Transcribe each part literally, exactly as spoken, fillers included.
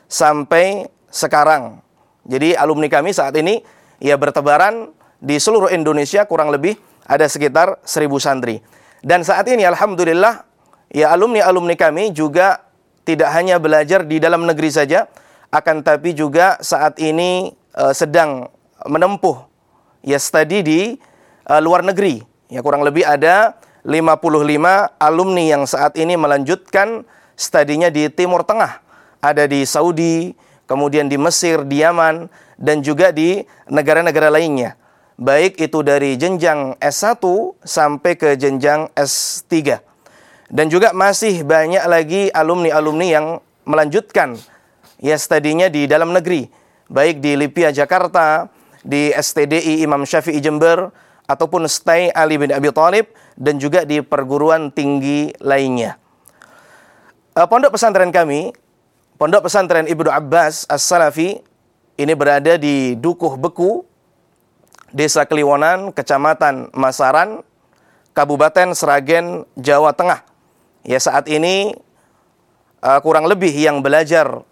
sampai sekarang. Jadi alumni kami saat ini ya bertebaran di seluruh Indonesia, kurang lebih ada sekitar seribu santri. Dan saat ini alhamdulillah ya alumni-alumni kami juga tidak hanya belajar di dalam negeri saja, akan tapi juga saat ini uh, sedang menempuh ya studi di uh, luar negeri. Ya kurang lebih ada lima puluh lima alumni yang saat ini melanjutkan studinya di Timur Tengah. Ada di Saudi, kemudian di Mesir, di Yaman, dan juga di negara-negara lainnya. Baik itu dari jenjang S satu sampai ke jenjang S tiga. Dan juga masih banyak lagi alumni-alumni yang melanjutkan ya studinya di dalam negeri. Baik di Lipia Jakarta, di S T D I Imam Syafi'i Jember, ataupun S T I Ali bin Abi Thalib, dan juga di perguruan tinggi lainnya. Pondok pesantren kami, Pondok Pesantren Ibnu Abbas As-Salafi, ini berada di Dukuh Beku, Desa Kliwonan, Kecamatan Masaran, Kabupaten Sragen, Jawa Tengah. Ya saat ini uh, kurang lebih yang belajar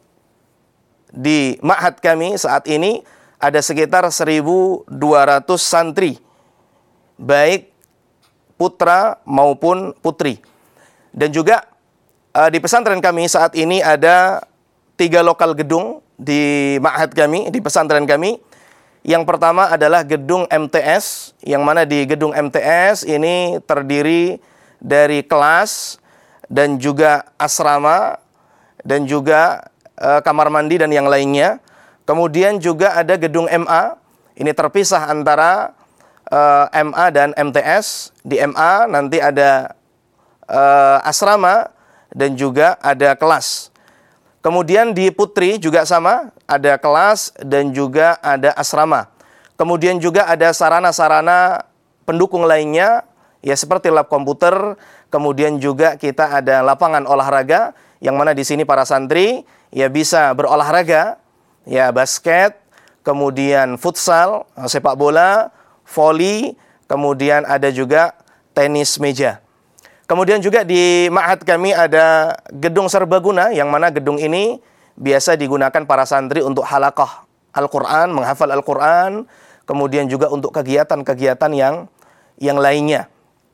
di ma'had kami saat ini ada sekitar seribu dua ratus santri, baik putra maupun putri. Dan juga uh, di pesantren kami saat ini ada tiga lokal gedung di ma'had kami, di pesantren kami. Yang pertama adalah gedung M T S, yang mana di gedung M T S ini terdiri dari kelas dan juga asrama dan juga uh, kamar mandi dan yang lainnya. Kemudian juga ada gedung M A, ini terpisah antara uh, M A dan M T S. Di M A nanti ada uh, asrama dan juga ada kelas. Kemudian di Putri juga sama, ada kelas dan juga ada asrama. Kemudian juga ada sarana-sarana pendukung lainnya, ya seperti lab komputer. Kemudian juga kita ada lapangan olahraga, yang mana di sini para santri ya bisa berolahraga, ya basket, kemudian futsal, sepak bola, voli, kemudian ada juga tenis meja. Kemudian juga di ma'had kami ada gedung serbaguna, yang mana gedung ini biasa digunakan para santri untuk halaqah Al-Quran, menghafal Al-Quran, kemudian juga untuk kegiatan-kegiatan yang yang lainnya.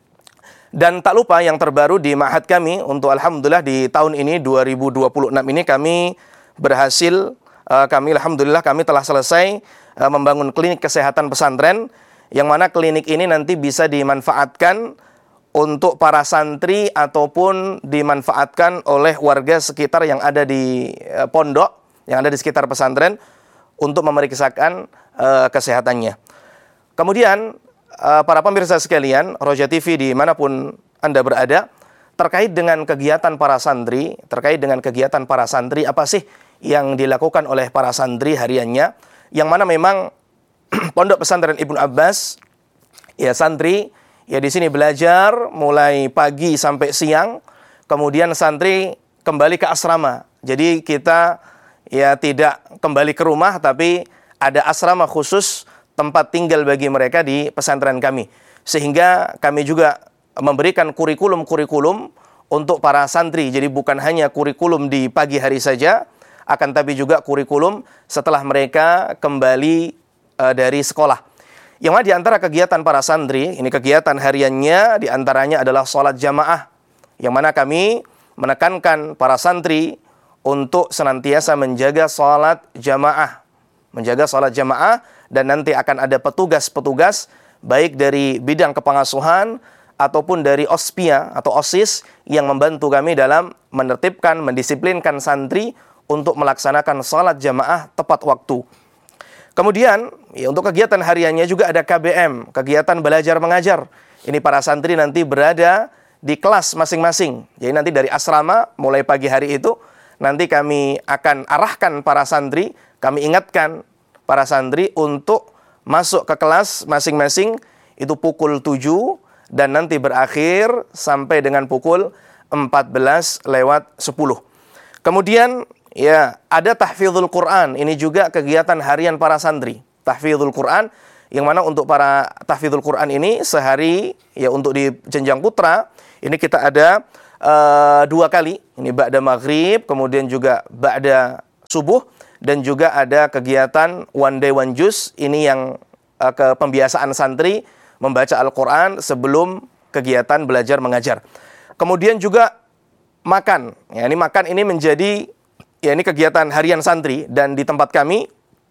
Dan tak lupa yang terbaru di ma'had kami, untuk alhamdulillah di tahun ini dua ribu dua puluh enam ini kami berhasil, uh, kami alhamdulillah kami telah selesai uh, membangun klinik kesehatan pesantren, yang mana klinik ini nanti bisa dimanfaatkan untuk para santri ataupun dimanfaatkan oleh warga sekitar yang ada di uh, pondok, yang ada di sekitar pesantren untuk memeriksakan uh, kesehatannya. Kemudian uh, para pemirsa sekalian, Roja T V dimanapun Anda berada, terkait dengan kegiatan para santri, terkait dengan kegiatan para santri, apa sih yang dilakukan oleh para santri hariannya, yang mana memang Pondok Pesantren Ibnu Abbas, ya santri, ya di sini belajar mulai pagi sampai siang, kemudian santri kembali ke asrama. Jadi kita ya tidak kembali ke rumah, tapi ada asrama khusus tempat tinggal bagi mereka di pesantren kami. Sehingga kami juga memberikan kurikulum-kurikulum untuk para santri. Jadi bukan hanya kurikulum di pagi hari saja, akan tapi juga kurikulum setelah mereka kembali uh, dari sekolah. Yang mana di antara kegiatan para santri, ini kegiatan hariannya diantaranya adalah sholat jamaah. Yang mana kami menekankan para santri untuk senantiasa menjaga sholat jamaah. Menjaga sholat jamaah, dan nanti akan ada petugas-petugas, baik dari bidang kepengasuhan, ataupun dari ospia atau osis, yang membantu kami dalam menertibkan, mendisiplinkan santri untuk melaksanakan sholat jamaah tepat waktu. Kemudian, ya, untuk kegiatan hariannya juga ada K B M, kegiatan belajar mengajar. Ini para santri nanti berada di kelas masing-masing. Jadi nanti dari asrama, mulai pagi hari itu, nanti kami akan arahkan para santri, kami ingatkan para santri untuk masuk ke kelas masing-masing, itu pukul tujuh, dan nanti berakhir sampai dengan pukul empat belas lewat sepuluh. Kemudian, ya, ada tahfidzul Quran. Ini juga kegiatan harian para santri. Tahfidzul Quran, yang mana untuk para tahfidzul Quran ini sehari, ya untuk di jenjang putra, ini kita ada uh, dua kali. Ini ba'da maghrib, kemudian juga ba'da subuh, dan juga ada kegiatan one day one juice, ini yang uh, ke pembiasaan santri membaca Al-Quran sebelum kegiatan belajar mengajar. Kemudian juga makan, ya ini makan ini menjadi, ya ini kegiatan harian santri, dan di tempat kami,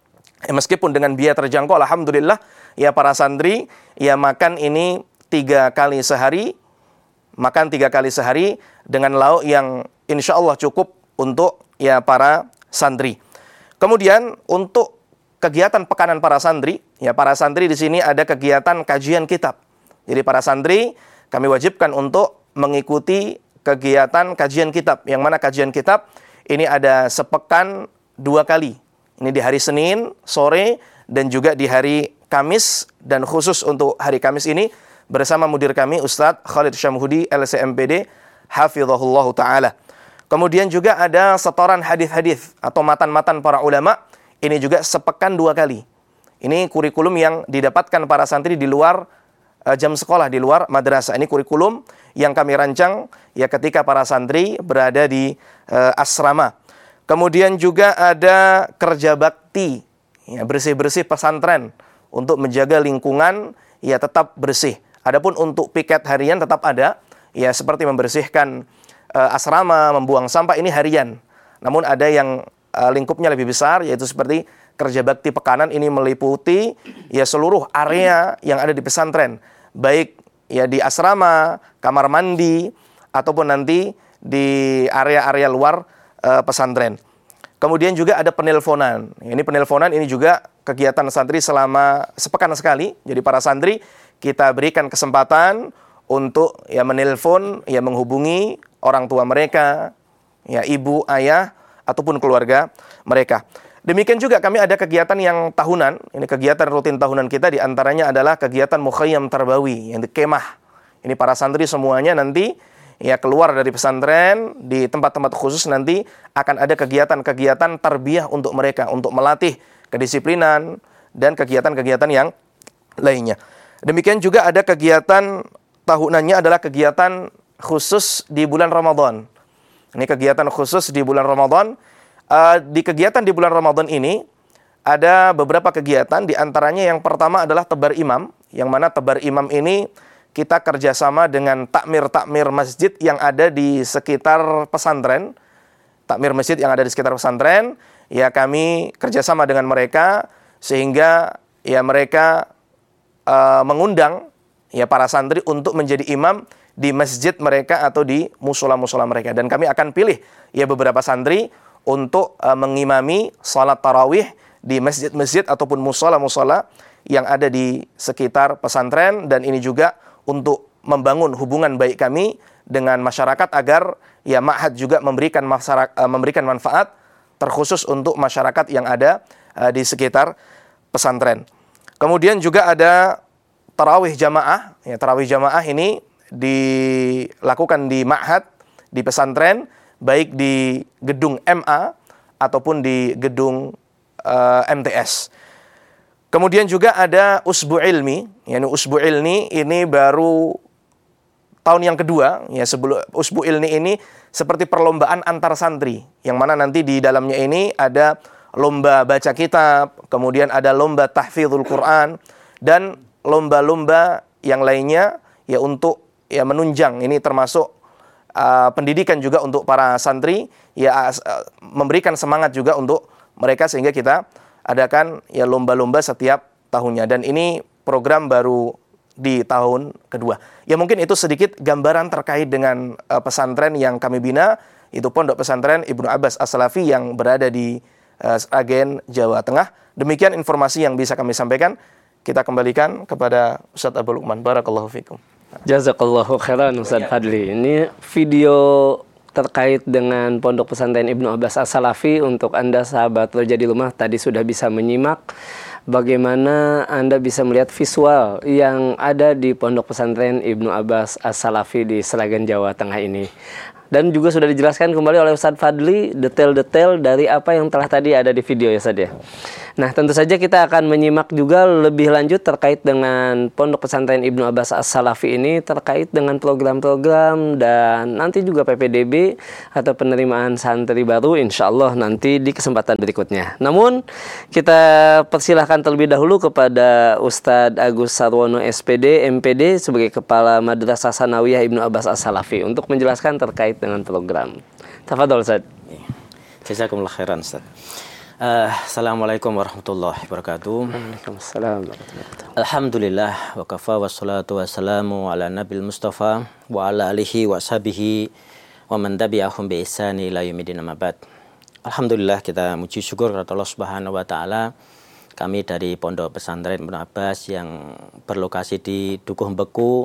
ya meskipun dengan biaya terjangkau, alhamdulillah, ya para santri, ya makan ini tiga kali sehari, makan tiga kali sehari dengan lauk yang insya Allah cukup untuk ya para santri. Kemudian untuk kegiatan pekanan para santri, ya para santri di sini ada kegiatan kajian kitab. Jadi para santri kami wajibkan untuk mengikuti kegiatan kajian kitab, yang mana kajian kitab ini ada sepekan dua kali. Ini di hari Senin sore dan juga di hari Kamis, dan khusus untuk hari Kamis ini bersama mudir kami Ustadz Khalid Syamhudi L C M P D hafizahullah taala. Kemudian juga ada setoran hadis-hadis atau matan-matan para ulama, ini juga sepekan dua kali. Ini kurikulum yang didapatkan para santri di luar uh, jam sekolah, di luar madrasah. Ini kurikulum yang kami rancang ya ketika para santri berada di uh, asrama. Kemudian juga ada kerja bakti, ya, bersih-bersih pesantren untuk menjaga lingkungan ya tetap bersih. Adapun untuk piket harian tetap ada, ya seperti membersihkan uh, asrama, membuang sampah, ini harian. Namun ada yang uh, lingkupnya lebih besar, yaitu seperti kerja bakti pekanan, ini meliputi ya seluruh area yang ada di pesantren, baik ya di asrama, kamar mandi, ataupun nanti di area-area luar uh, pesantren. Kemudian juga ada penelponan. Ini penelponan ini juga kegiatan santri selama sepekan sekali. Jadi para santri kita berikan kesempatan untuk ya menelpon, ya menghubungi orang tua mereka, ya ibu, ayah, ataupun keluarga mereka. Demikian juga kami ada kegiatan yang tahunan. Ini kegiatan rutin tahunan kita, diantaranya adalah kegiatan Mukhayyam Tarbawi, yang di kemah. Ini para santri semuanya nanti ya keluar dari pesantren, di tempat-tempat khusus nanti akan ada kegiatan-kegiatan tarbiyah untuk mereka, untuk melatih kedisiplinan dan kegiatan-kegiatan yang lainnya. Demikian juga ada kegiatan tahunannya adalah kegiatan khusus di bulan Ramadan. Ini kegiatan khusus di bulan Ramadan. Uh, di kegiatan di bulan Ramadan ini ada beberapa kegiatan, diantaranya yang pertama adalah tebar imam, yang mana tebar imam ini kita kerjasama dengan takmir-takmir masjid yang ada di sekitar pesantren. Takmir masjid yang ada di sekitar pesantren, ya kami kerjasama dengan mereka, sehingga ya mereka uh, mengundang ya para santri untuk menjadi imam di masjid mereka atau di musola-musola mereka. Dan kami akan pilih ya beberapa santri untuk uh, mengimami salat tarawih di masjid-masjid ataupun musola-musola yang ada di sekitar pesantren. Dan ini juga untuk membangun hubungan baik kami dengan masyarakat agar ya ma'had juga memberikan masyarakat, uh, memberikan manfaat terkhusus untuk masyarakat yang ada uh, di sekitar pesantren. Kemudian juga ada tarawih jamaah. Ya, tarawih jamaah ini dilakukan di ma'had, di pesantren, baik di gedung M A ataupun di gedung uh, M T S. Kemudian juga ada usbu ilmi, yakni usbu ilmi ini baru tahun yang kedua, ya sebelum usbu ilmi ini seperti perlombaan antar santri, yang mana nanti di dalamnya ini ada lomba baca kitab, kemudian ada lomba tahfidzul Quran, dan lomba-lomba yang lainnya ya untuk ya menunjang, ini termasuk uh, pendidikan juga untuk para santri, ya uh, memberikan semangat juga untuk mereka, sehingga kita adakan ya lomba-lomba setiap tahunnya. Dan ini program baru di tahun kedua. Ya mungkin itu sedikit gambaran terkait dengan uh, pesantren yang kami bina, itu Pondok Pesantren Ibnu Abbas As-Salafi yang berada di uh, Sragen, Jawa Tengah. Demikian informasi yang bisa kami sampaikan. Kita kembalikan kepada Ustadz Abu Lukman. Barakallahu fikum. Jazakallahu khairan Ustadz Fadli. Ini video terkait dengan Pondok Pesantren Ibnu Abbas As-Salafi. Untuk Anda sahabat Roja di rumah tadi sudah bisa menyimak bagaimana Anda bisa melihat visual yang ada di Pondok Pesantren Ibnu Abbas As-Salafi di Sragen, Jawa Tengah ini. Dan juga sudah dijelaskan kembali oleh Ustadz Fadli detail-detail dari apa yang telah tadi ada di video ya Ustadz ya. Nah, tentu saja kita akan menyimak juga lebih lanjut terkait dengan Pondok Pesantren Ibnu Abbas As-Salafi ini, terkait dengan program-program dan nanti juga P P D B atau penerimaan santri baru, insya Allah nanti di kesempatan berikutnya. Namun kita persilahkan terlebih dahulu kepada Ustadz Agus Sarwono S P D M P D sebagai Kepala Madrasah Sanawiyah Ibnu Abbas As-Salafi untuk menjelaskan terkait dengan program. Tafadhol Ustadz. Jazakumullah khairan Ustaz. Uh, Assalamualaikum warahmatullahi wabarakatuh. Waalaikumsalam warahmatullahi wabarakatuh. Alhamdulillah wa kafa wassalatu wassalamu ala nabil mustafa wa ala alihi wa sahbihi wa man tabi'ahum bi ihsani ila yaumil mabad. Alhamdulillah, kita muji syukur kepada Allah Subhanahu wa taala. Kami dari Pondok Pesantren Ibnu Abbas yang berlokasi di Dukuh Beku,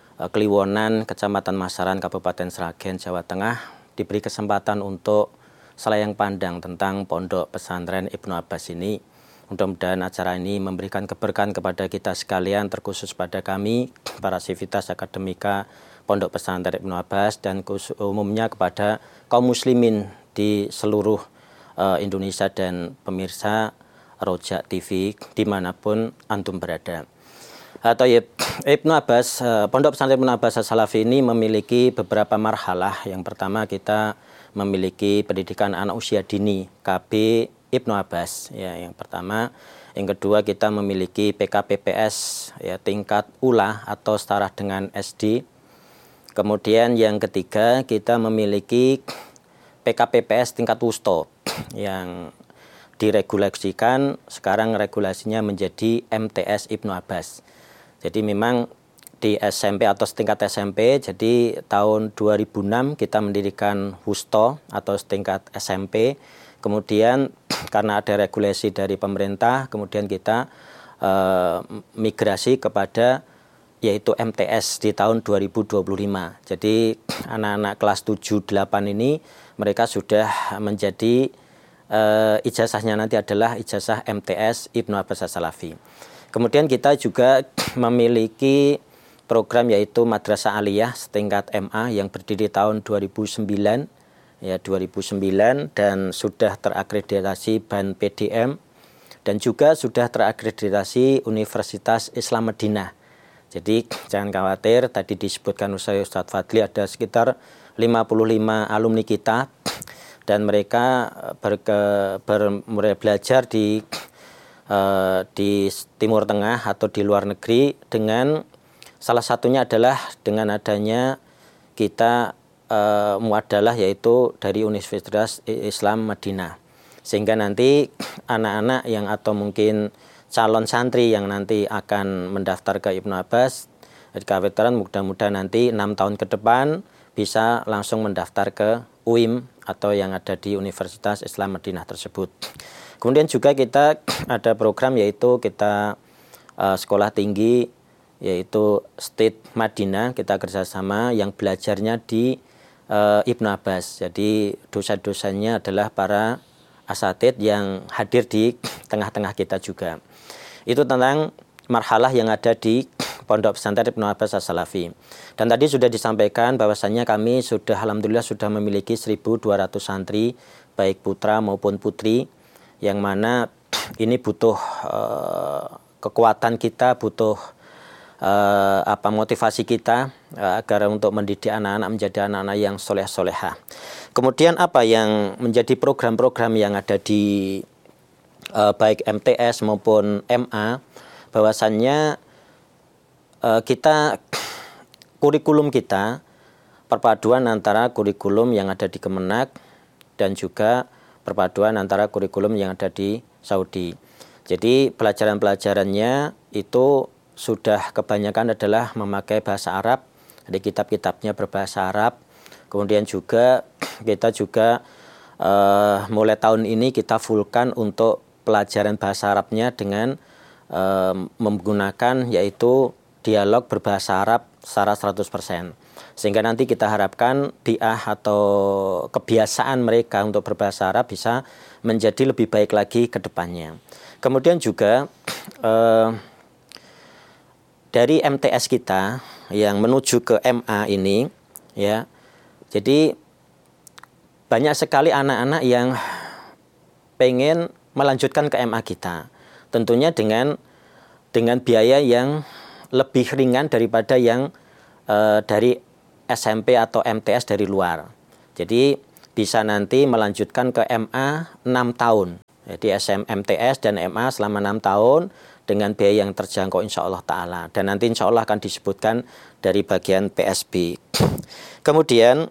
Kliwonan, Kecamatan Masaran, Kabupaten Sragen, Jawa Tengah, diberi kesempatan untuk selayang pandang tentang Pondok Pesantren Ibnu Abbas ini. Mudah-mudahan acara ini memberikan keberkahan kepada kita sekalian, terkhusus pada kami, para sivitas akademika Pondok Pesantren Ibnu Abbas, dan umumnya kepada kaum muslimin di seluruh uh, Indonesia dan pemirsa Roja T V dimanapun antum berada. Atau Ibnu Abbas, uh, Pondok Pesantren Ibnu Abbas As-Salafi ini memiliki beberapa marhalah. Yang pertama, kita memiliki pendidikan anak usia dini K B Ibnu Abbas, ya, yang pertama. Yang kedua, kita memiliki P K P P S, ya, tingkat ula atau setara dengan S D. Kemudian yang ketiga, kita memiliki P K P P S tingkat wusto yang diregulasikan sekarang, regulasinya menjadi M T S Ibnu Abbas. Jadi memang di S M P atau setingkat S M P, jadi tahun dua ribu enam kita mendirikan wusto atau setingkat S M P. Kemudian karena ada regulasi dari pemerintah, kemudian kita uh, migrasi kepada yaitu M T S di tahun dua ribu dua puluh lima. Jadi anak-anak kelas tujuh delapan ini mereka sudah menjadi uh, ijazahnya nanti adalah ijazah M T S Ibnu Abbas As-Salafi. Kemudian kita juga memiliki program yaitu Madrasah Aliyah setingkat M A yang berdiri tahun dua ribu sembilan, ya dua ribu sembilan, dan sudah terakreditasi B A N P D M dan juga sudah terakreditasi Universitas Islam Madinah. Jadi jangan khawatir, tadi disebutkan Ustaz Fadli ada sekitar lima puluh lima alumni kita dan mereka berke, ber, belajar di uh, di Timur Tengah atau di luar negeri, dengan salah satunya adalah dengan adanya kita e, muadalah yaitu dari Universitas Islam Madinah. Sehingga nanti anak-anak yang atau mungkin calon santri yang nanti akan mendaftar ke Ibnu Abbas, ketika veteran mudah-mudahan nanti enam tahun ke depan bisa langsung mendaftar ke U I M atau yang ada di Universitas Islam Madinah tersebut. Kemudian juga kita ada program yaitu kita e, sekolah tinggi yaitu State Madinah, kita kerjasama yang belajarnya di e, Ibnu Abbas. Jadi dosen-dosennya adalah para asatid yang hadir di tengah-tengah kita juga. Itu tentang marhalah yang ada di Pondok Pesantren Ibnu Abbas As-Salafi. Dan tadi sudah disampaikan bahwasannya kami sudah alhamdulillah sudah memiliki seribu dua ratus santri, baik putra maupun putri, yang mana ini butuh e, kekuatan kita, butuh Uh, apa motivasi kita uh, agar untuk mendidik anak-anak menjadi anak-anak yang soleh-solehah. Kemudian apa yang menjadi program-program yang ada di uh, baik M T S maupun M A, bahwasannya uh, kita kurikulum kita perpaduan antara kurikulum yang ada di Kemenak dan juga perpaduan antara kurikulum yang ada di Saudi. Jadi pelajaran-pelajarannya itu sudah kebanyakan adalah memakai bahasa Arab, jadi kitab-kitabnya berbahasa Arab. Kemudian juga kita juga uh, mulai tahun ini kita fullkan untuk pelajaran bahasa Arabnya dengan uh, menggunakan yaitu dialog berbahasa Arab secara seratus persen. Sehingga nanti kita harapkan bi'ah atau kebiasaan mereka untuk berbahasa Arab bisa menjadi lebih baik lagi ke depannya. Kemudian juga uh, dari M T S kita yang menuju ke M A ini, ya, jadi banyak sekali anak-anak yang pengen melanjutkan ke M A kita. Tentunya dengan dengan biaya yang lebih ringan daripada yang uh, dari S M P atau M T S dari luar. Jadi bisa nanti melanjutkan ke M A enam tahun. Jadi S M M T S dan M A selama enam tahun dengan biaya yang terjangkau insya Allah Ta'ala. Dan nanti insya Allah akan disebutkan dari bagian P S B. Kemudian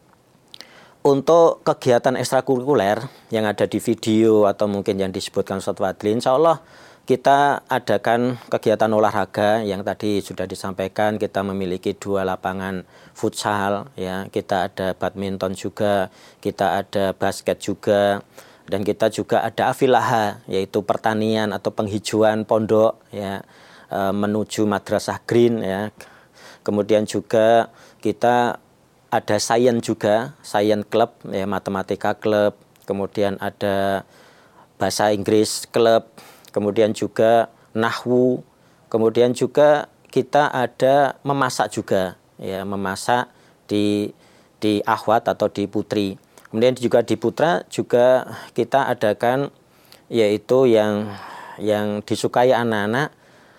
untuk kegiatan ekstrakurikuler yang ada di video atau mungkin yang disebutkan Ustaz Fadli, insya Allah kita adakan kegiatan olahraga yang tadi sudah disampaikan. Kita memiliki dua lapangan futsal, ya, kita ada badminton juga, kita ada basket juga, dan kita juga ada afilaha, yaitu pertanian atau penghijauan pondok, ya, e, menuju madrasah green, ya. Kemudian juga kita ada sains juga, sains club, ya, matematika club, kemudian ada bahasa Inggris club, kemudian juga nahwu, kemudian juga kita ada memasak juga, ya, memasak di di akhwat atau di putri. Kemudian juga di putra juga kita adakan yaitu yang yang disukai anak-anak,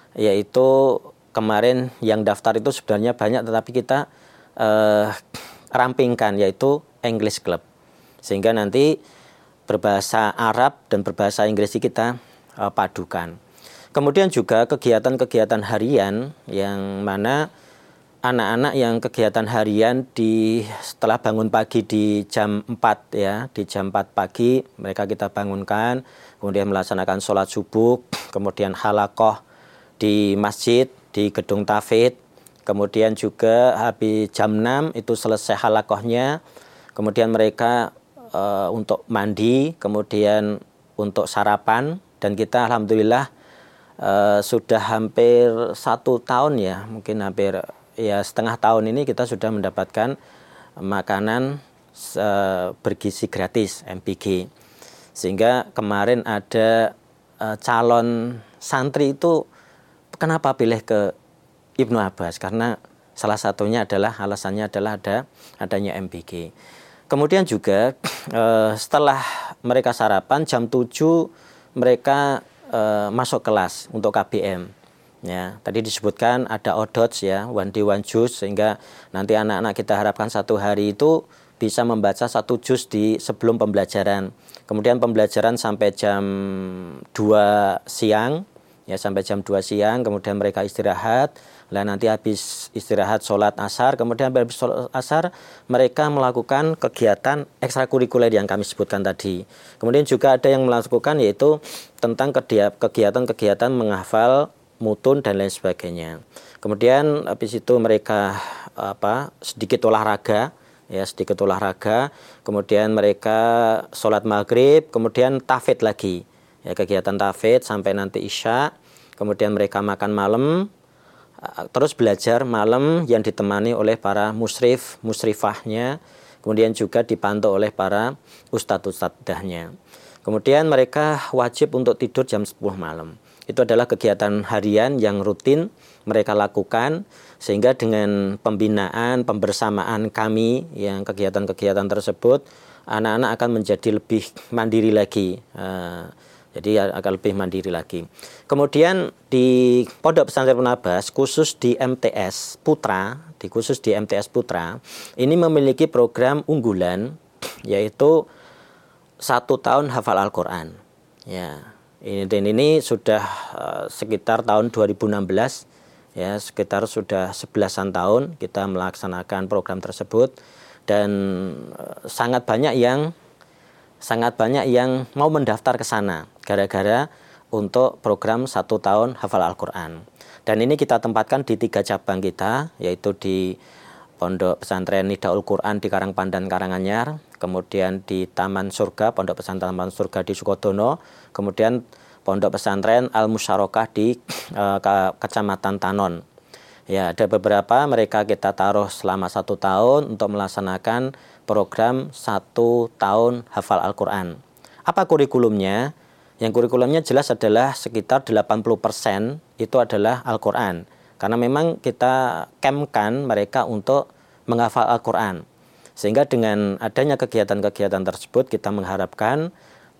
yaitu kemarin yang daftar itu sebenarnya banyak, tetapi kita eh, rampingkan yaitu English Club, sehingga nanti berbahasa Arab dan berbahasa Inggris kita uh, padukan. Kemudian juga kegiatan-kegiatan harian yang mana anak-anak yang kegiatan harian di setelah bangun pagi di jam empat, ya, di jam empat pagi mereka kita bangunkan, kemudian melaksanakan sholat subuh, kemudian halaqah di masjid, di gedung tafid, kemudian juga habis jam enam itu selesai halaqahnya, kemudian mereka uh, untuk mandi, kemudian untuk sarapan, dan kita alhamdulillah uh, sudah hampir satu tahun, ya, mungkin hampir ya setengah tahun ini kita sudah mendapatkan makanan uh, bergizi gratis M P G, sehingga kemarin ada uh, calon santri itu kenapa pilih ke Ibnu Abbas, karena salah satunya adalah alasannya adalah ada adanya M P G. Kemudian juga uh, setelah mereka sarapan jam tujuh mereka uh, masuk kelas untuk K B M. Ya, tadi disebutkan ada odots, ya, one day one juice, sehingga nanti anak-anak kita harapkan satu hari itu bisa membaca satu juz di sebelum pembelajaran. Kemudian pembelajaran sampai jam dua siang, ya, sampai jam dua siang, kemudian mereka istirahat. Lah nanti habis istirahat sholat asar, kemudian habis sholat asar mereka melakukan kegiatan ekstrakurikuler yang kami sebutkan tadi. Kemudian juga ada yang melakukan yaitu tentang kegiatan-kegiatan menghafal mutun dan lain sebagainya. Kemudian habis itu mereka apa sedikit olahraga, ya, sedikit olahraga. Kemudian mereka sholat maghrib, kemudian tafid lagi, ya, kegiatan tafid sampai nanti isya. Kemudian mereka makan malam, terus belajar malam yang ditemani oleh para musrif, musrifahnya, kemudian juga dipantau oleh para ustadz-ustadzahnya. Kemudian mereka wajib untuk tidur jam sepuluh malam. Itu adalah kegiatan harian yang rutin mereka lakukan, sehingga dengan pembinaan, pembersamaan kami yang kegiatan-kegiatan tersebut, anak-anak akan menjadi lebih mandiri lagi. Uh, Jadi akan lebih mandiri lagi. Kemudian di Pondok Pesantren Ibnu Abbas, khusus di M T S Putra, di khusus di M T S Putra, ini memiliki program unggulan, yaitu satu tahun hafal Al-Quran. Ya, ini dan ini sudah uh, sekitar tahun dua ribu enam belas, ya, sekitar sudah sebelasan tahun kita melaksanakan program tersebut, dan uh, sangat banyak yang sangat banyak yang mau mendaftar ke sana gara-gara untuk program satu tahun hafal Al-Quran. Dan ini kita tempatkan di tiga cabang kita, yaitu di Pondok Pesantren Nidaul Quran di Karangpandan, Karanganyar, kemudian di Taman Surga, Pondok Pesantren Taman Surga di Sukodono, kemudian Pondok Pesantren Al-Musyarokah di uh, Kecamatan Tanon. Ya, ada beberapa mereka kita taruh selama satu tahun untuk melaksanakan program satu tahun hafal Al-Quran. Apa kurikulumnya? Yang kurikulumnya jelas adalah sekitar delapan puluh persen itu adalah Al-Quran. Karena memang kita campkan mereka untuk menghafal Al-Quran. Sehingga dengan adanya kegiatan-kegiatan tersebut kita mengharapkan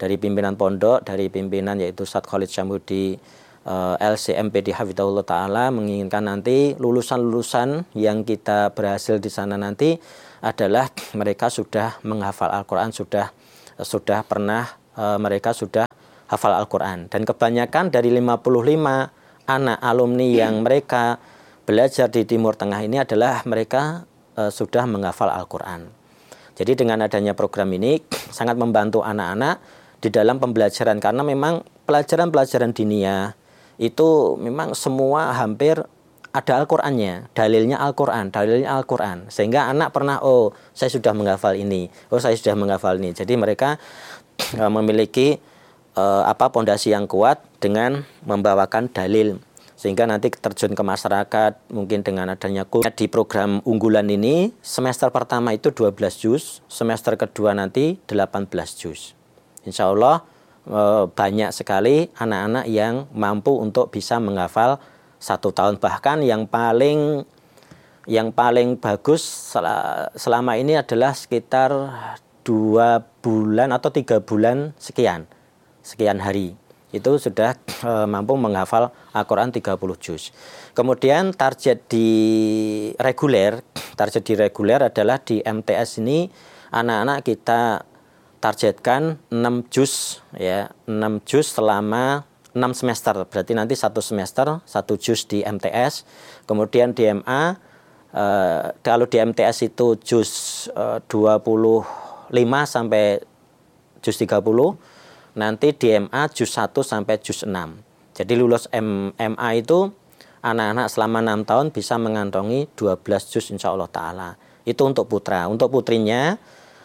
dari pimpinan pondok, dari pimpinan yaitu Ustadz Khalid Syamhudi uh, L C M P D Hafidhahullah Ta'ala menginginkan nanti lulusan-lulusan yang kita berhasil di sana nanti adalah mereka sudah menghafal Al-Quran, sudah sudah pernah uh, mereka sudah hafal Al-Quran. Dan kebanyakan dari lima puluh lima anak alumni yang mereka belajar di Timur Tengah ini adalah mereka uh, sudah menghafal Al-Quran. Jadi dengan adanya program ini sangat membantu anak-anak di dalam pembelajaran, karena memang pelajaran-pelajaran diniyah itu memang semua hampir ada Al-Qur'annya, dalilnya Al-Qur'an, dalilnya Al-Qur'an. Sehingga anak pernah, oh saya sudah menghafal ini, oh saya sudah menghafal ini. Jadi mereka uh, memiliki uh, apa pondasi yang kuat dengan membawakan dalil. Sehingga nanti terjun ke masyarakat, mungkin dengan adanya kuliah di program unggulan ini, semester pertama itu dua belas juz, semester kedua nanti delapan belas juz. Insya Allah e, banyak sekali anak-anak yang mampu untuk bisa menghafal satu tahun. Bahkan yang paling yang paling bagus selama ini adalah sekitar dua bulan atau tiga bulan sekian, sekian hari. Itu sudah e, mampu menghafal Al-Quran tiga puluh juz. Kemudian target di reguler, target di reguler adalah di M T S ini anak-anak kita targetkan enam juz ya, enam juz selama enam semester. Berarti nanti satu semester satu juz di M T S. Kemudian di M A eh, kalau di M T S itu juz eh, dua puluh lima sampai juz tiga puluh. Nanti di M A juz satu sampai juz enam. Jadi lulus M A itu anak-anak selama enam tahun bisa mengantongi dua belas juz insyaallah taala. Itu untuk putra. Untuk putrinya,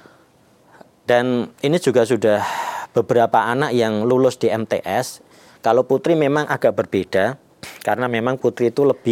dan ini juga sudah beberapa anak yang lulus di M T S. Kalau putri memang agak berbeda, karena memang putri itu lebih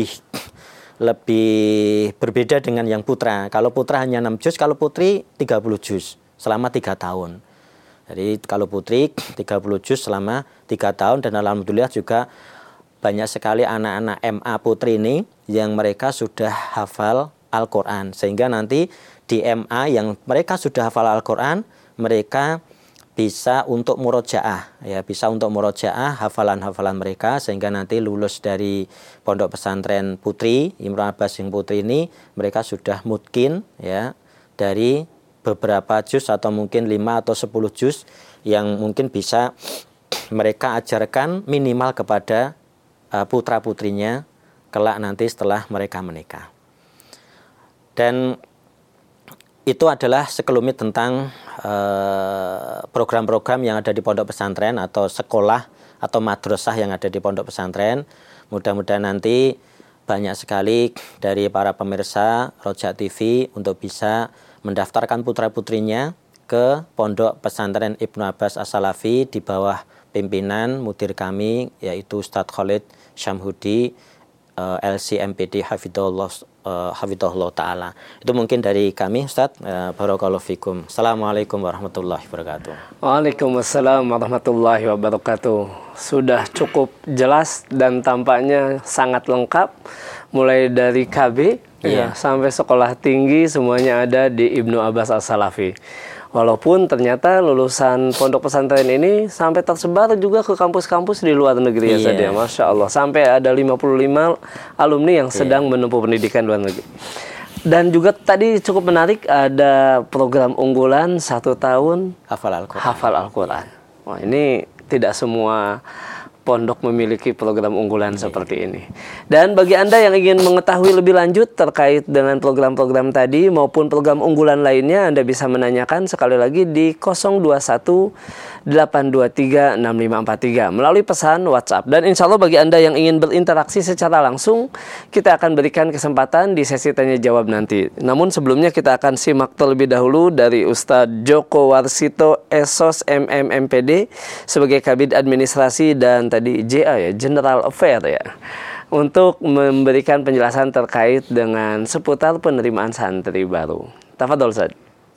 lebih berbeda dengan yang putra. Kalau putra hanya enam juz, kalau putri tiga puluh juz selama tiga tahun. Jadi kalau putri tiga puluh juz selama tiga tahun, dan alhamdulillah juga banyak sekali anak-anak M A putri ini yang mereka sudah hafal Al-Quran. Sehingga nanti di M A yang mereka sudah hafal Al-Quran, mereka bisa untuk murojaah, ya bisa untuk murojaah hafalan-hafalan mereka, sehingga nanti lulus dari pondok pesantren putri Ibnu Abbas yang putri ini, mereka sudah mutkin ya dari beberapa juz atau mungkin lima atau sepuluh juz yang mungkin bisa mereka ajarkan minimal kepada uh, putra putrinya kelak nanti setelah mereka menikah. Dan itu adalah sekelumit tentang uh, program-program yang ada di pondok pesantren atau sekolah atau madrasah yang ada di pondok pesantren. Mudah-mudahan nanti banyak sekali dari para pemirsa Rojak T V untuk bisa mendaftarkan putra-putrinya ke pondok pesantren Ibnu Abbas As-Salafi di bawah pimpinan mudir kami yaitu Ustadz Khalid Syamhudi uh, L C M P D Hafidhahullah uh, Hafidhahullah Ta'ala. Itu mungkin dari kami Ustadz. uh, Barakallahu fikum. Assalamualaikum warahmatullahi wabarakatuh. Waalaikumsalam warahmatullahi wabarakatuh. Sudah cukup jelas dan tampaknya sangat lengkap, mulai dari K B Iya. ya, sampai sekolah tinggi semuanya ada di Ibnu Abbas As-Salafi. Walaupun ternyata lulusan pondok pesantren ini sampai tersebar juga ke kampus-kampus di luar negeri ya Iya. Sadia. Masya Allah, sampai ada lima puluh lima alumni yang sedang Iya. menempuh pendidikan luar negeri. Dan juga tadi cukup menarik, ada program unggulan satu tahun Hafal Al-Quran. hafal Al-Quran. Wah, ini tidak semua pondok memiliki program unggulan yeah. seperti ini. Dan bagi Anda yang ingin mengetahui lebih lanjut terkait dengan program-program tadi maupun program unggulan lainnya, Anda bisa menanyakan sekali lagi di nol dua satu delapan dua tiga enam lima empat tiga melalui pesan WhatsApp. Dan insya Allah bagi Anda yang ingin berinteraksi secara langsung, kita akan berikan kesempatan di sesi tanya jawab nanti. Namun sebelumnya kita akan simak terlebih dahulu dari Ustadz Joko Warsito S O S M M M P D sebagai Kabid Administrasi dan tadi J A ya, General Affair ya, untuk memberikan penjelasan terkait dengan seputar penerimaan santri baru. Tafadhol Ustaz.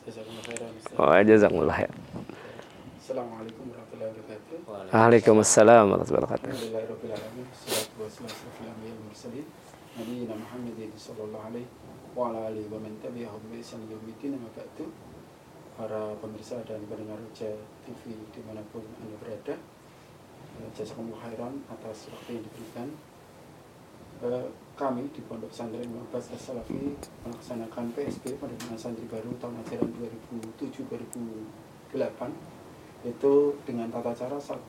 Oh, jazakumullah khair. Assalamualaikum warahmatullahi wabarakatuh. Waalaikumsalam warahmatullahi wabarakatuh. Alhamdulillahirabbil alamin. Wassalatu wassalamu ala asyrofil mursalin nabiyina Muhammadin sallallahu alaihi wa ala alihi wa man tabi'ahum bi ihsan ila yaumil din. Amma ba'du. para pemirsa dan pendengar Roja T V dimanapun Anda berada. Jazakumullah khairan atas waktu yang diberikan. Kami di Pondok Pesantren Ibnu Abbas As-Salafi melaksanakan P S B penerimaan santri baru tahun ajaran dua ribu tujuh dua ribu delapan, itu dengan tata cara